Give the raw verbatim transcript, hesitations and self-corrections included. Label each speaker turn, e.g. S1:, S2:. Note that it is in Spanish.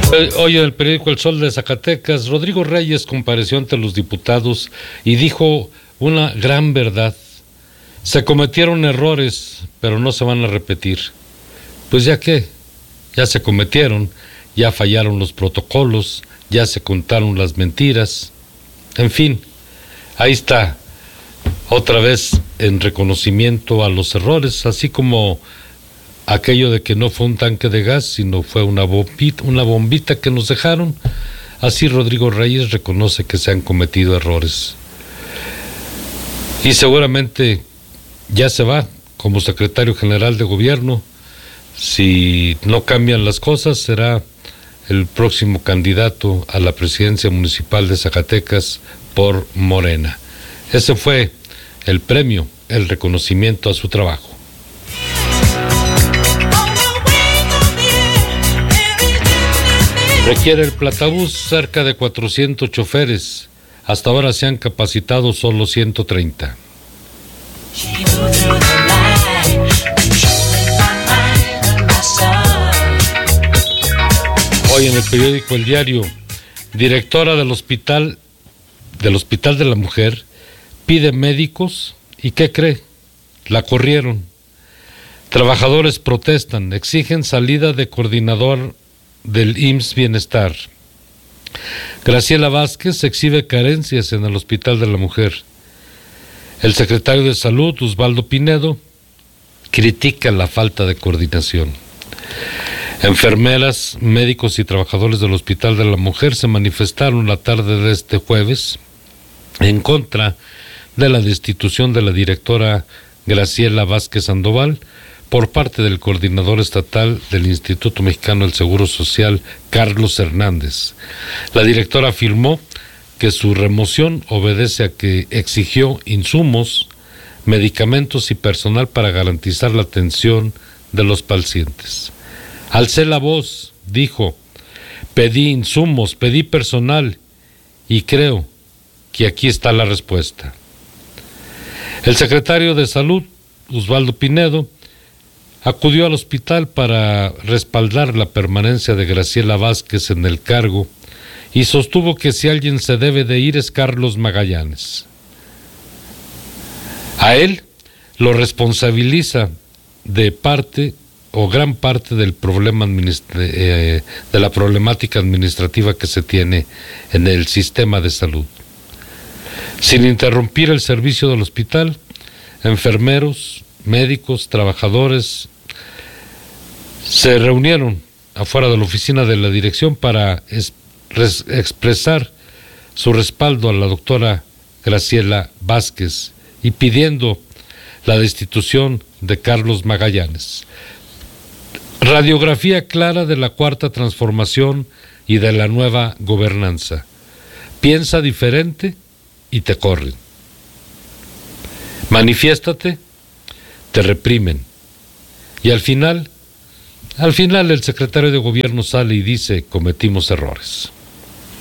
S1: Hoy en el periódico El Sol de Zacatecas, Rodrigo Reyes compareció ante los diputados y dijo una gran verdad. Se cometieron errores, pero no se van a repetir. Pues ya qué, ya se cometieron, ya fallaron los protocolos, ya se contaron las mentiras. En fin, ahí está, otra vez en reconocimiento a los errores, así como aquello de que no fue un tanque de gas, sino fue una bombita, una bombita que nos dejaron. Así Rodrigo Reyes reconoce que se han cometido errores. Y seguramente ya se va como secretario general de gobierno. Si no cambian las cosas, será el próximo candidato a la presidencia municipal de Zacatecas por Morena. Ese fue el premio, el reconocimiento a su trabajo. Requiere el Platabús cerca de cuatrocientos choferes. Hasta ahora se han capacitado solo ciento treinta. Hoy en el periódico El Diario, directora del hospital, del Hospital de la Mujer, pide médicos y ¿qué cree? La corrieron. Trabajadores protestan, exigen salida de coordinador del I M S S Bienestar. Graciela Vázquez exhibe carencias en el Hospital de la Mujer. El secretario de Salud, Osvaldo Pinedo, critica la falta de coordinación. Enfermeras, médicos y trabajadores del Hospital de la Mujer se manifestaron la tarde de este jueves en contra de la destitución de la directora Graciela Vázquez Sandoval por parte del coordinador estatal del Instituto Mexicano del Seguro Social, Carlos Hernández. La directora afirmó que su remoción obedece a que exigió insumos, medicamentos y personal para garantizar la atención de los pacientes. Alcé la voz, dijo, pedí insumos, pedí personal y creo que aquí está la respuesta. El secretario de Salud, Osvaldo Pinedo, acudió al hospital para respaldar la permanencia de Graciela Vázquez en el cargo y sostuvo que si alguien se debe de ir es Carlos Magallanes. A él lo responsabiliza de parte o gran parte del problema administra- eh, de la problemática administrativa que se tiene en el sistema de salud. Sin interrumpir el servicio del hospital, enfermeros, médicos, trabajadores se reunieron afuera de la oficina de la dirección para es, res, expresar su respaldo a la doctora Graciela Vázquez y pidiendo la destitución de Carlos Magallanes. Radiografía clara de la cuarta transformación y de la nueva gobernanza. Piensa diferente y te corren. Manifiéstate, te reprimen. Y al final, al final el secretario de gobierno sale y dice, cometimos errores.